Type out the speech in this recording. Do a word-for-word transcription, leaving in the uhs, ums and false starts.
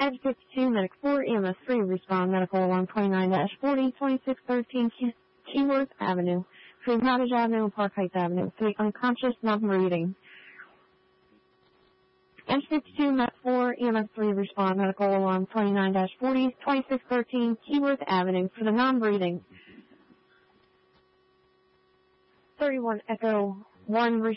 Edge fifty-two, Medic four, E M S three, respond, medical alarm twenty-nine dash forty, twenty-six thirteen Keyworth Avenue, between Cottage Avenue and Park Heights Avenue, three unconscious, non-breathing. Edge fifty-two, Medic four, E M S three, respond, medical alarm twenty-nine dash forty, twenty-six thirteen Keyworth Avenue, for the non-breathing. thirty-one Echo one,